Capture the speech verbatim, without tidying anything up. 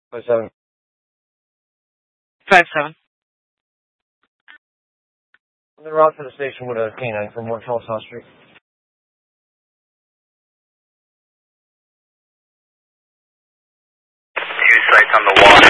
Five seven. Five seven. On the route to the station with a canine from one twelve South Street. Two sites on the water.